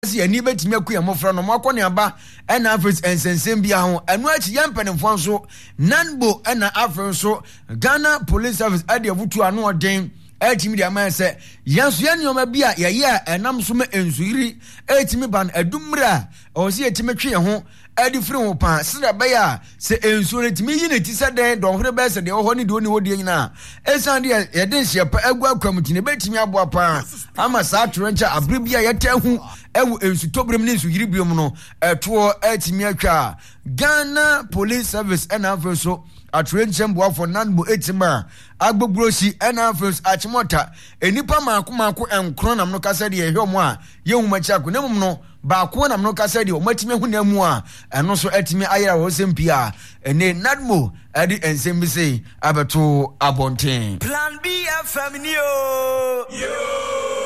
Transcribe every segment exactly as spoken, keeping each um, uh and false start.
si ani betimi akuya mofra no mako ne aba ena afis ensensem bia ho enu achi yempenefo nso nanbo ena afenso Ghana Police Service ade avutu ano oden etimi dia man se yanso ye nyoma bia ye ye enam so me ensuiri etimi ban adumra o si etimi twe ho adi firi ho pa sida baya se ensuiri etimi yi ne ti se den don hore be se de ho ni do ni wodi nyina esan de ye den hye pa agu akwamti ne betimi aboa pa ama sa atrencha abribia ye tahu ewu ensu tobrem ne ensuiri biom no eto etimi atwa Ghana Police Service ena afenso atrencham boa for nanbo etima agbogrosi ena first achimota enipa maako maako enkro nam no kasa de ehwe mo a yehuma chiako nemum no baako nam no kasa de o matime hu namu a eno so etime ayira wo sempia ene nadmo adi ensem bi sei abeto abonten Plan B F M ni o yo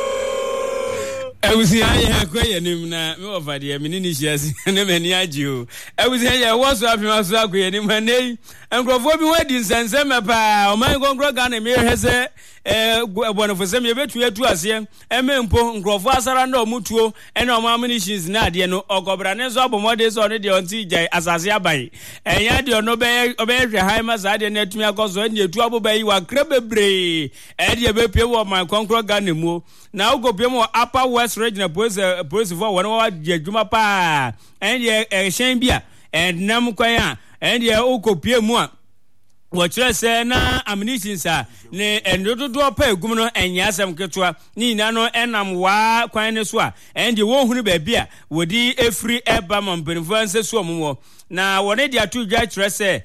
Ewusi aye kwaye nim na me ofade ya menini hiase na mani agi o ewusi aye woso afima so akwaye nim hanei enkrofo bi wadi nsensem pa o man konkro Ghana me hese eh bonofo sem ye betu atu ase emempo nkrofo asara na omutuo ena o ammunitions na ade no okobra ne so abomode so ne de onti jai asase abai enya de no be obehwe haima za de na atumi akoso ne etu abobai wa krebebre e de be pie wo man konkro Ghana mu na ogopie mo Upper West Regional Police Police for one wa adwuma pa enya e hyen bia enam kwan a enya ogopie mu a Wachira se na ammunition sa ne endododo pa egum no enya asem ketwa ni na no enam wa kwan ne so a endi wo hunu ba bia wodi efri eba mampenfo anse so omwo na wone dia to dwa chira se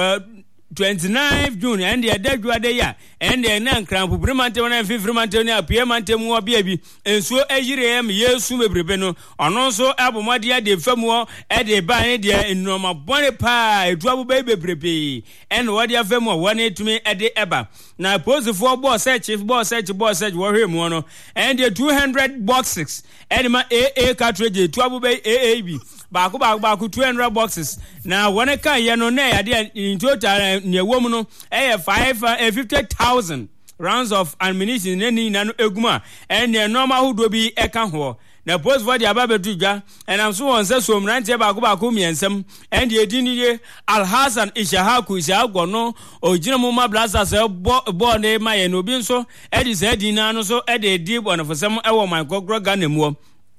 twenty-ninth June and the adagua de ya and the nan cramp primante one fifty mante ne apia mante mu obia bi enso ayire am yesu bebrebe no ono so abomadia de famu e de ban de enoma bone pa edu aboba bebrebe en wodi afamu wone tumi e de eba na pose for boss search boss search boss search wo hwemu no and the two hundred boxes and ma A A cartridge two aboba A A B baako baako baako two hundred boxes na wone kan ye no na ya de in total ne wom no eh five fifty thousand rounds of ammunition ne ni na no eguma and the normal hodo bi e kan ho na post for the ababetu dwa and am so won say so mrante baako baako miensem and the edini Al Hassan Ishahaku Ishahago no ogina mo ma blaza se bo ne ma ye no bi nso e di se di na no so e de di bonofosem e wo man gogro Ghana mu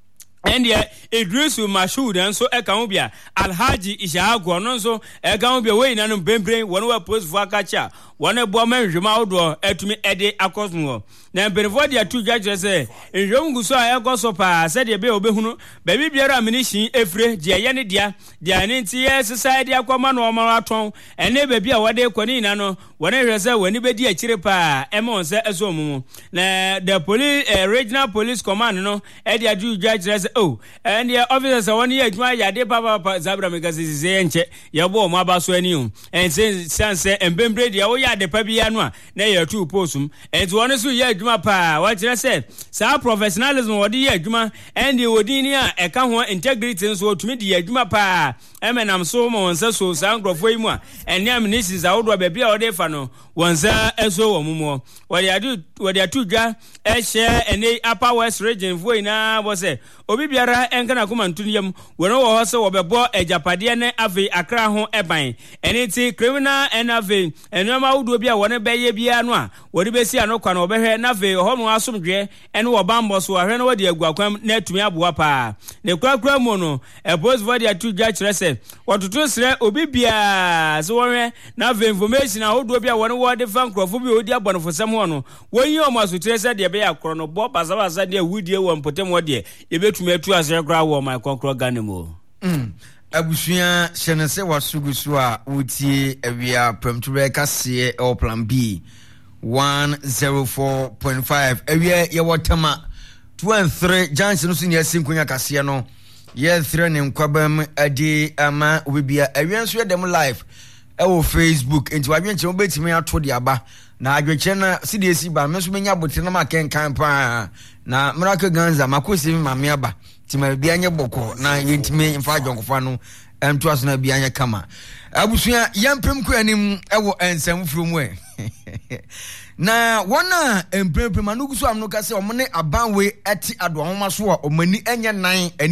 and yeah Idrisu Mashood and so Ekaubia Alhaji Ishahago no so Ekaubia we na no bembre one wa post for akacha one boman juma odo etumi ede akosmo na benefo dia two judge say enjom so a ekoso pa said ye be obehunu ba bibiara aminition efre dia ye ne dia dia ne ntie society akoma no ma aton ene ba bia wode kwani na no one hwese wani be dia kire pa emon se eso mumu na the police uh, regional police command no e dia two judge say oh and the officers one year adwuma ya de papa papa zabra megasi ze enche ye bo mo abaso ani o en say sense embembre dia wo ya de pa bia no a na ye two postum and one so ye adwuma pa what you say sa professionalism wodi ye adwuma and the wodini a e ka ho integrity so otumi de adwuma pa emenam so mo wonsa so sa ngrofo yi mu a ene amnesty za wodo ba bia wode fa no wonsa eso wo mumo wodi adu wodi atudwa e share ene Upper West Region fo ina bo se obi biara enka na kuma ntuniyam wono wo ho se wo bebo ejapade ne ave akra ho eban ene ti criminal and ave enoma wodo bia wone beye bia no a wodi besi anokwa no obehwe na ave ho no asomdwe ene wo bambo so ahwe no wodi aguakwam na atumi aboa pa ne kwakra mu no e post for dia tudwa kire se wototo sre obi bia so wonwe na ave information a wodo bia wone wo de fan krofo bi odi abonofosem ho no wonyi o masotre se de be yakro no bo bazabaza de wudie wo mpotem wo de ebetumi atu ase kra wo my konkro Ghana mu mm abusua hyenese wasugusu a utie awia premture kase o plan B one oh four point five awia ye wotama two and three Johnson so ne asinkunya kase no ye three ne nkwabam adi ama obibia awia so ye dem live e wo Facebook enti wadwenche mo betimi ato de aba na adwenche na C D C ba me so menya bote na makenkan pa na Miracle Ganza makosi mame aba tima bia nye boko na yentime mfa adwonkofo no ɛnto asona bia anya kama abusua yampem ko anim ɛwɔ ensɛm furu mu ɛ na wona emprempem anugu so amno ka se omne abanwe eti adohoma so a omani enye nan